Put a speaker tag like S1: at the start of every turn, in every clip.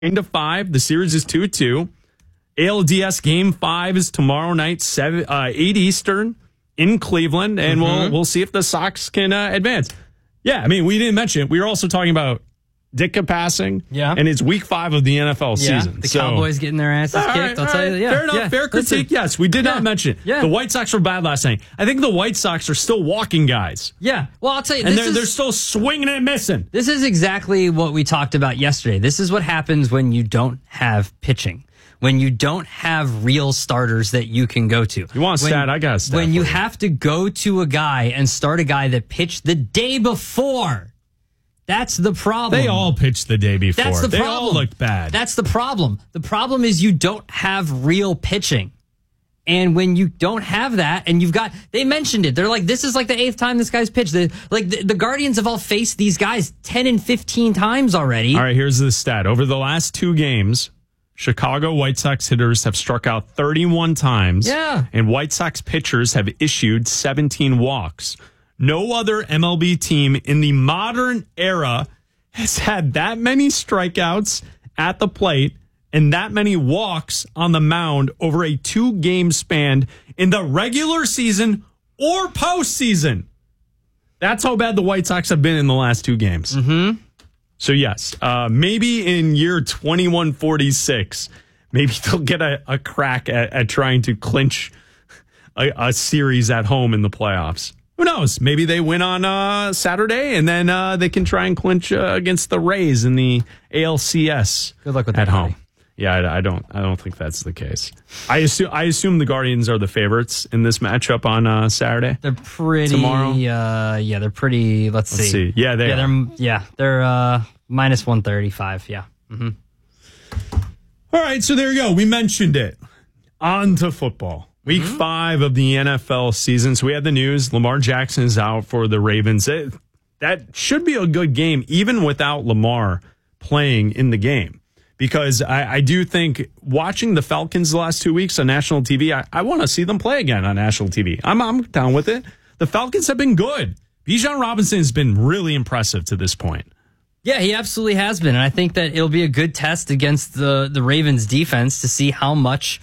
S1: to 5. The series is 2-2. ALDS Game 5 is tomorrow night, 8 Eastern in Cleveland, and we'll see if the Sox can advance. Yeah, I mean, we didn't mention it. We were also talking about Ditka passing, and it's week 5 of the NFL season.
S2: The Cowboys getting their asses kicked. I'll tell you.
S1: Fair enough. Fair critique. Yes, we did not mention it. The White Sox were bad last night. I think the White Sox are still walking guys.
S2: Yeah. Well, I'll tell you.
S1: And they're still swinging and missing.
S2: This is exactly what we talked about yesterday. This is what happens when you don't have pitching. When you don't have real starters that you can go to.
S1: You want a stat? I got a stat.
S2: When you have to go to a guy and start a guy that pitched the day before. That's the problem.
S1: They all pitched the day before.
S2: That's the problem.
S1: They all looked bad.
S2: That's the problem. The problem is you don't have real pitching. And when you don't have that, and they mentioned it. They're like, this is like the 8th time this guy's pitched. The Guardians have all faced these guys 10 and 15 times already.
S1: All right, here's the stat. Over the last 2 games, Chicago White Sox hitters have struck out 31 times.
S2: Yeah.
S1: And White Sox pitchers have issued 17 walks. No other MLB team in the modern era has had that many strikeouts at the plate and that many walks on the mound over a 2-game span in the regular season or postseason. That's how bad the White Sox have been in the last 2 games.
S2: Mm-hmm.
S1: So, yes, maybe in year 2146, maybe they'll get a crack at trying to clinch a series at home in the playoffs. Who knows? Maybe they win on Saturday, and then they can try and clinch against the Rays in the ALCS.
S2: Good luck with
S1: at
S2: that,
S1: home. Yeah, I don't think that's the case. I assume the Guardians are the favorites in this matchup on Saturday.
S2: They're pretty
S1: tomorrow.
S2: They're pretty. Let's see.
S1: Yeah, they're
S2: minus 135. Yeah. Mm-hmm.
S1: All right, so there you go. We mentioned it. On to football. Week 5 of the NFL season. So we had the news. Lamar Jackson is out for the Ravens. That should be a good game, even without Lamar playing in the game. Because I do think watching the Falcons the last 2 weeks on national TV, I want to see them play again on national TV. I'm down with it. The Falcons have been good. Bijan Robinson has been really impressive to this point.
S2: Yeah, he absolutely has been. And I think that it'll be a good test against the Ravens defense to see how much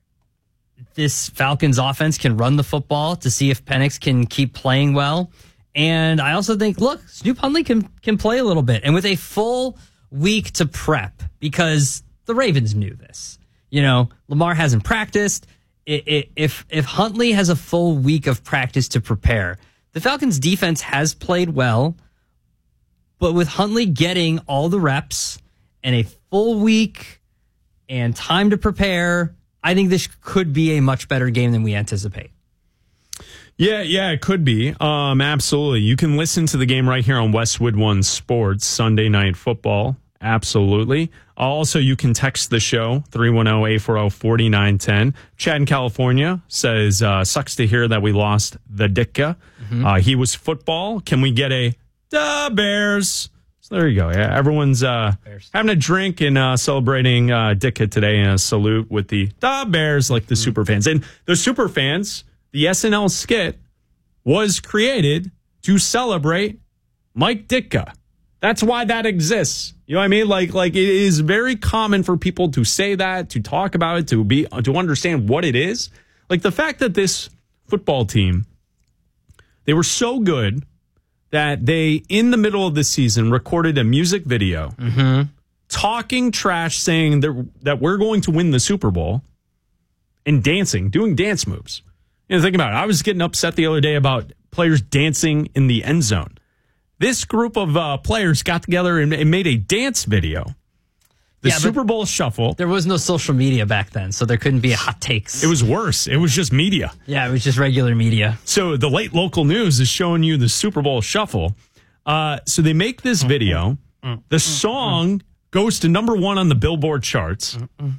S2: this Falcons offense can run the football, to see if Penix can keep playing well. And I also think, look, Snoop Hundley can play a little bit. And with a full week to prep, because the Ravens knew this. You know, Lamar hasn't practiced. If Huntley has a full week of practice to prepare, the Falcons defense has played well, but with Huntley getting all the reps and a full week and time to prepare, I think this could be a much better game than we anticipate.
S1: Yeah, it could be. Absolutely. You can listen to the game right here on Westwood One Sports, Sunday Night Football. Absolutely. Also, you can text the show, 310-840-4910. Chad in California says, sucks to hear that we lost the Ditka. Mm-hmm. He was football. Can we get a da Bears? So there you go. Yeah, everyone's having a drink and celebrating Ditka today, and a salute with the da Bears, like the super fans. And the super fans, the SNL skit was created to celebrate Mike Ditka. That's why that exists. You know what I mean? Like it is very common for people to say that, to talk about it, to understand what it is. Like the fact that this football team, they were so good that they, in the middle of the season, recorded a music video talking trash, saying that we're going to win the Super Bowl, and dancing, doing dance moves. You know, think about it. I was getting upset the other day about players dancing in the end zone. This group of players got together and made a dance video. The Super Bowl Shuffle.
S2: There was no social media back then, so there couldn't be hot takes.
S1: It was worse. It was just media.
S2: Yeah, it was just regular media.
S1: So the late local news is showing you the Super Bowl Shuffle. So they make this video. The song goes to number 1 on the Billboard charts.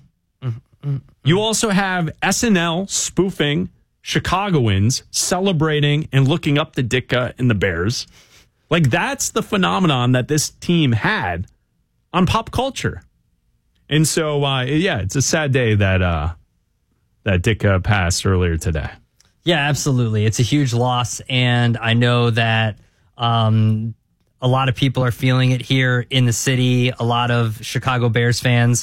S1: You also have SNL spoofing Chicagoans celebrating and looking up to Ditka and the Bears. Like, that's the phenomenon that this team had on pop culture. And so, it's a sad day that Ditka passed earlier today.
S2: Yeah, absolutely. It's a huge loss. And I know that a a lot of people are feeling it here in the city. A lot of Chicago Bears fans